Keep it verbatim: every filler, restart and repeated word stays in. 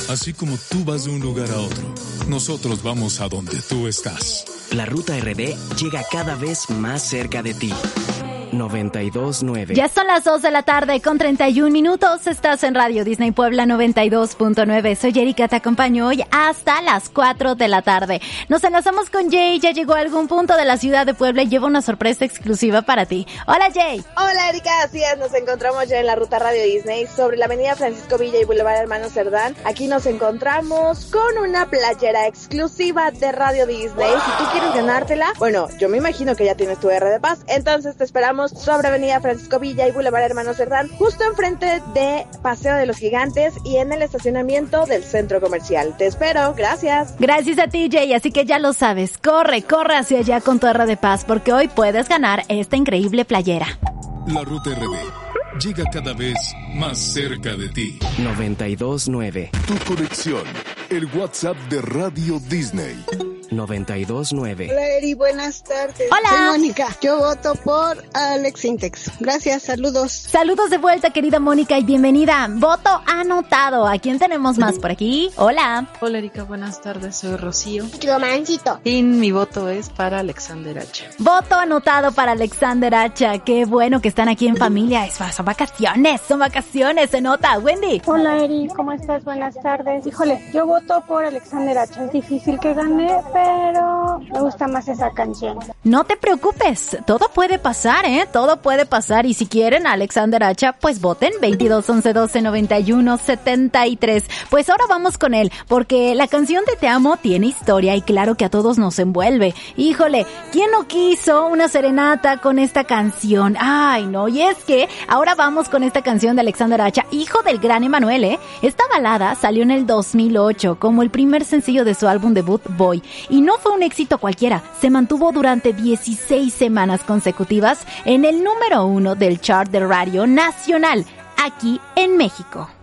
Así como tú vas de un lugar a otro, nosotros vamos a donde tú estás. La Ruta R D llega cada vez más cerca de ti. noventa y dos nueve. Ya son las dos de la tarde con treinta y un minutos. Estás en Radio Disney Puebla noventa y dos punto nueve. Soy Erika, te acompaño hoy hasta las cuatro de la tarde. Nos enlazamos con Jay. Ya llegó a algún punto de la ciudad de Puebla y lleva una sorpresa exclusiva para ti. Hola, Jay. Hola, Erika. Así es, nos encontramos ya en la ruta Radio Disney sobre la avenida Francisco Villa y Boulevard Hermano Cerdán. Aquí nos encontramos con una playera exclusiva de Radio Disney. Si tú quieres ganártela, bueno, yo me imagino que ya tienes tu R de Paz, entonces te esperamos sobre avenida Francisco Villa y Boulevard Hermano Cerdán, justo enfrente de Paseo de los Gigantes y en el estacionamiento del centro comercial. Te espero, gracias. Gracias a ti, Jay, así que ya lo sabes, corre, corre hacia allá con tu R de Paz, porque hoy puedes ganar esta increíble playera. La Ruta R D llega cada vez más cerca de ti. noventa y dos nueve. Tu conexión, el WhatsApp de Radio Disney. noventa y dos nueve. Hola, Eri, buenas tardes. Hola. Soy Mónica. Yo voto por Alex Sintex. Gracias, saludos. Saludos de vuelta, querida Mónica, y bienvenida. Voto anotado. ¿A quién tenemos más por aquí? Hola. Hola, Erika, buenas tardes. Soy Rocío. Romancito. Y mi voto es para Alexander Hacha. Voto anotado para Alexander Hacha. Qué bueno que están aquí en familia. Es- Son vacaciones, son vacaciones, se nota. Wendy. Hola Eri, ¿cómo estás? Buenas tardes. Híjole, yo voto por Alexander Hacha. Es difícil que gane, pero me gusta más esa canción. No te preocupes, todo puede pasar, ¿eh? Todo puede pasar. Y si quieren a Alexander Hacha, pues voten veintidós once doce noventa y uno setenta y tres. Pues ahora vamos con él, porque la canción de Te Amo tiene historia y claro que a todos nos envuelve. Híjole, ¿quién no quiso una serenata con esta canción? Ay, no, y es que ahora vamos con esta canción de Alexander Hacha, hijo del gran Emanuel, ¿eh? Esta balada salió en el dos mil ocho como el primer sencillo de su álbum debut, Boy. Y no fue un éxito cualquiera, se mantuvo durante dieciséis semanas consecutivas en el número uno del chart de radio nacional, aquí en México.